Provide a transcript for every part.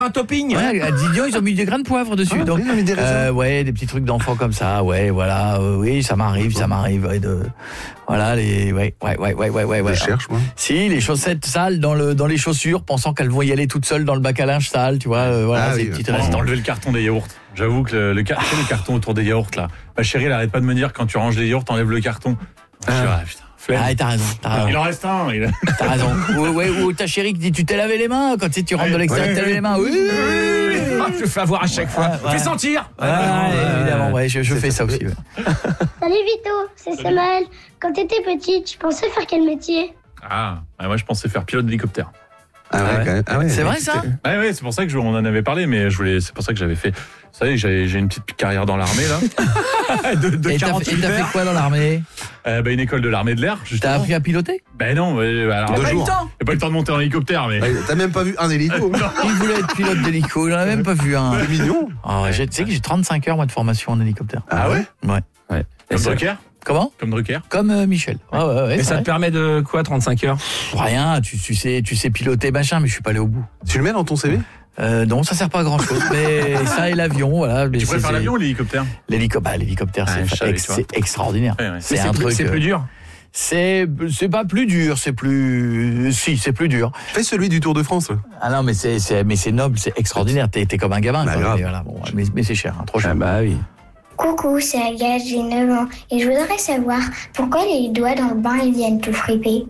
un topping. Ouais, à Didion, ils ont mis des grains de poivre dessus. Ah, donc, oui, ils ont mis des raisins. ouais, des petits trucs d'enfants comme ça. Ouais, voilà. Oui, ça m'arrive. Ouais, voilà, ouais. Je cherche, moi. Si, les chaussettes sales dans les chaussures, pensant qu'elles vont y aller toutes seules dans le bac à linge sale, tu vois. Voilà, Ah ces oui, petites On restants. a enlevé le carton des yaourts. J'avoue que le carton autour des yaourts, là. Ma chérie, elle arrête pas de me dire, quand tu ranges les yaourts, t'enlèves le carton. Je suis là, putain, flemme. Ah, t'as raison. Il en reste un. T'as raison. Ou ta chérie qui dit tu t'es lavé les mains quand tu rentres de l'extérieur, t'as lavé les mains. Oui. Je fais avoir à chaque fois. Ouais. Fais sentir. Évidemment, ouais, je fais ça aussi. Ouais. Salut Vito, c'est Samuel. Quand t'étais petit, tu pensais faire quel métier? Moi, je pensais faire pilote d'hélicoptère. Ah ouais, quand même. Ah ouais, C'est vrai ça? Ouais, c'est pour ça que on en avait parlé, mais c'est pour ça que j'avais fait. Vous savez, j'ai une petite carrière dans l'armée, là. de Et t'as 48 fait heures. quoi dans l'armée? Une école de l'armée de l'air, T'as justement. appris à piloter? Ben non, alors. 2 jours. J'ai pas eu le temps de monter en hélicoptère, mais. Ouais, t'as même pas vu un hélico. Il voulait être pilote d'hélico, il en a même pas vu un. C'est mignon. Tu sais que j'ai 35 heures moi de formation en hélicoptère. Ah ouais? Ouais. Comme Drucker. Comment? Comme Drucker. Comme Michel. Ouais, Et c'est ça vrai. te permet de quoi, 35 heures? Rien, tu sais piloter machin, mais je suis pas allé au bout. Tu le mets dans ton CV? Non, ça sert pas à grand chose. Mais ça et l'avion, voilà. Mais Tu préfères l'avion ou l'hélicoptère? L'hélicoptère, je savais, tu vois. c'est extraordinaire. Ouais. C'est un truc. C'est plus dur. C'est pas plus dur, c'est plus dur. Fais celui du Tour de France. Là. Ah non, mais c'est noble, c'est extraordinaire. T'es comme un gamin. Bah, quoi. grave. Mais, voilà, mais c'est cher, trop cher. bah oui. Coucou, c'est Agathe, j'ai 9 ans et je voudrais savoir pourquoi les doigts dans le bain ils viennent tout friper.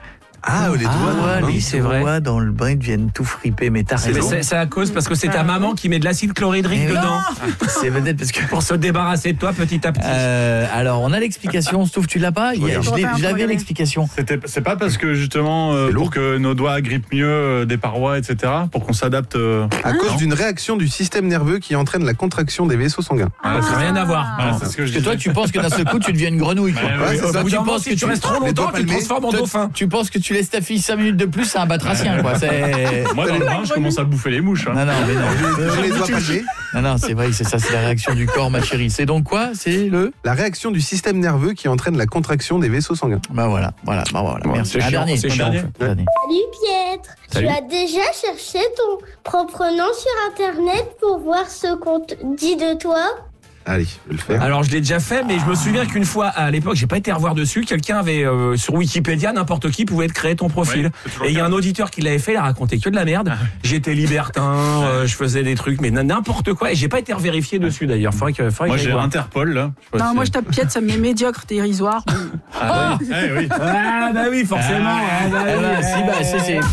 Ah, les doigts. les c'est vrai. doigts dans le bain ils deviennent tout friper, mais t'as Mais raison. c'est à cause parce que c'est ta maman qui met de l'acide chlorhydrique Mais dedans. C'est peut-être parce que Pour se débarrasser de toi petit à petit. alors on a l'explication, Stouff, tu l'as pas? Je l'avais l'explication. C'est pas parce que justement pour que nos doigts grippent mieux des parois, etc. Pour qu'on s'adapte. À cause d'une réaction du système nerveux qui entraîne la contraction des vaisseaux sanguins. Ça n'a rien à voir. Voilà, c'est ce que je Parce que toi, disais. tu penses que d'un seul coup, tu deviens une grenouille. Quoi. Ouais, c'est ça. Ou tu Ou penses si que tu restes trop les longtemps, doigts tu te palmés. transformes en dauphin. Tu penses que tu laisses ta fille 5 minutes de plus, c'est un batracien, quoi. Moi, dans le bain, je commence à bouffer les mouches. Hein. Non, mais non. J'ai les doigts palmés. Non, c'est vrai, c'est ça, c'est la réaction du corps, ma chérie. C'est donc quoi? C'est La réaction du système nerveux qui entraîne la contraction des vaisseaux sanguins. Bah voilà. Merci. c'est chiant, Dernier. c'est chiant, en fait. Dernier. Salut Pietre, Salut. tu as déjà cherché ton propre nom sur internet pour voir ce qu'on dit de toi? Allez, je vais le faire. Alors je l'ai déjà fait, mais je me souviens qu'une fois à l'époque, j'ai pas été revoir dessus. Quelqu'un avait sur Wikipédia, n'importe qui pouvait te créer ton profil. Ouais, c'est toujours Et il y a le un cas. auditeur qui l'avait fait, il a raconté que de la merde. J'étais libertin, je faisais des trucs, mais n'importe quoi. Et j'ai pas été revérifié dessus d'ailleurs. Faudrait que Moi, j'aille j'ai voir. Interpol, là. Non, moi je tape Piette, ça me met médiocre, dérisoire. Ah oui. Ah bah oui, forcément. Ah, ah, bah Eh oui, ben, si, bah, c'est.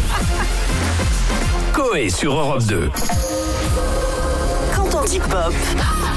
Coé sur Europe 2. Quand on dit pop,